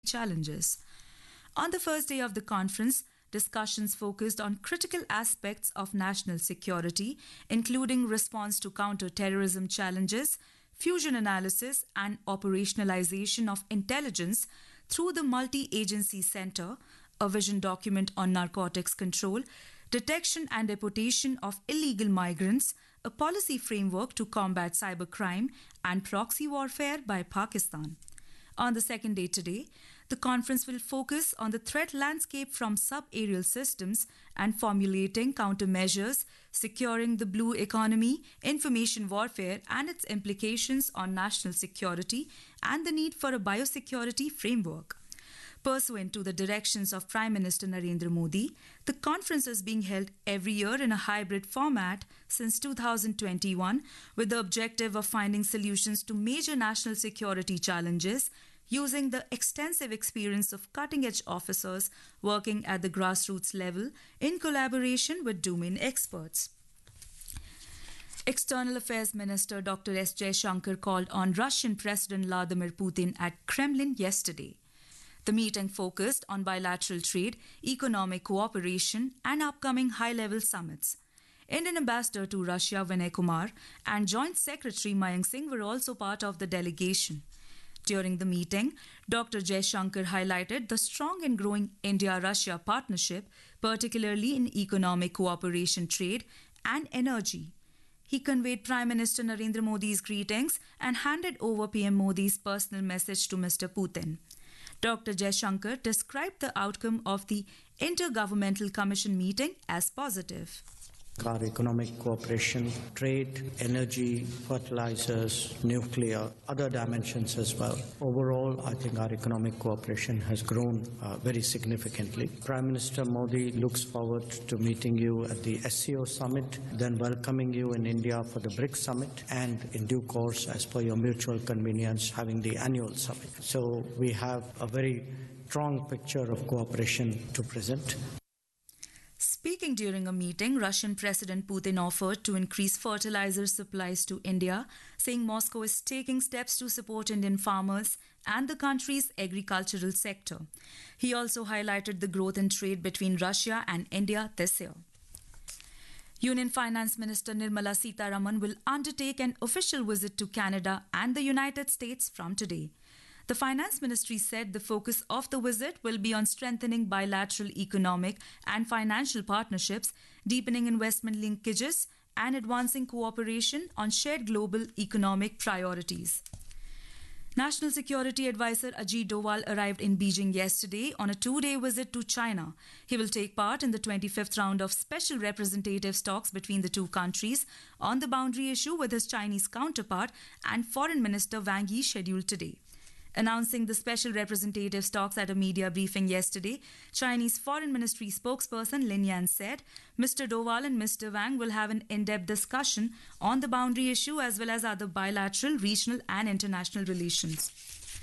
challenges. On the first day of the conference, discussions focused on critical aspects of national security, including response to counter-terrorism challenges, fusion analysis, and operationalization of intelligence through the Multi-Agency Center, a vision document on narcotics control, detection and deportation of illegal migrants, a policy framework to combat cybercrime, and proxy warfare by Pakistan. On the second day today, the conference will focus on the threat landscape from sub-aerial systems and formulating countermeasures, securing the blue economy, information warfare, and its implications on national security, and the need for a biosecurity framework. Pursuant to the directions of Prime Minister Narendra Modi, the conference is being held every year in a hybrid format since 2021 with the objective of finding solutions to major national security challenges using the extensive experience of cutting-edge officers working at the grassroots level in collaboration with domain experts. External Affairs Minister Dr. S. Jaishankar called on Russian President Vladimir Putin at Kremlin yesterday. The meeting focused on bilateral trade, economic cooperation, and upcoming high-level summits. Indian Ambassador to Russia Vinay Kumar and Joint Secretary Mayank Singh were also part of the delegation. During the meeting, Dr. Jaishankar highlighted the strong and growing India-Russia partnership, particularly in economic cooperation, trade, and energy. He conveyed Prime Minister Narendra Modi's greetings and handed over PM Modi's personal message to Mr. Putin. Dr. Jaishankar described the outcome of the Intergovernmental Commission meeting as positive. Our economic cooperation, trade, energy, fertilizers, nuclear, other dimensions as well. Overall, I think our economic cooperation has grown very significantly. Prime Minister Modi looks forward to meeting you at the SCO summit, then welcoming you in India for the BRICS summit, and in due course, as per your mutual convenience, having the annual summit. So we have a very strong picture of cooperation to present. Speaking during a meeting, Russian President Putin offered to increase fertilizer supplies to India, saying Moscow is taking steps to support Indian farmers and the country's agricultural sector. He also highlighted the growth in trade between Russia and India this year. Union Finance Minister Nirmala Sitharaman will undertake an official visit to Canada and the United States from today. The Finance Ministry said the focus of the visit will be on strengthening bilateral economic and financial partnerships, deepening investment linkages, and advancing cooperation on shared global economic priorities. National Security Advisor Ajit Doval arrived in Beijing yesterday on a two-day visit to China. He will take part in the 25th round of special representative talks between the two countries on the boundary issue with his Chinese counterpart and Foreign Minister Wang Yi scheduled today. Announcing the special representative talks at a media briefing yesterday, Chinese Foreign Ministry spokesperson Lin Yan said Mr. Doval and Mr. Wang will have an in-depth discussion on the boundary issue as well as other bilateral, regional and international relations.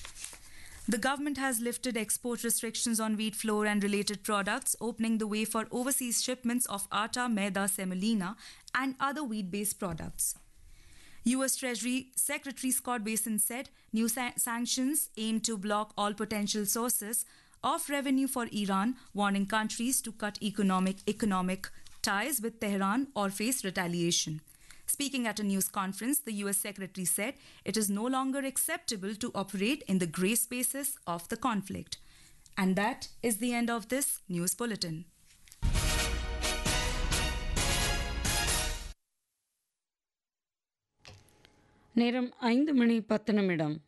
The government has lifted export restrictions on wheat flour and related products, opening the way for overseas shipments of atta, maida, semolina and other wheat-based products. U.S. Treasury Secretary Scott Bessent said new sanctions aim to block all potential sources of revenue for Iran, warning countries to cut economic ties with Tehran or face retaliation. Speaking at a news conference, the U.S. Secretary said it is no longer acceptable to operate in the grey spaces of the conflict. And that is the end of this news bulletin. நேரம் 5 மணி 10 நிமிடம்.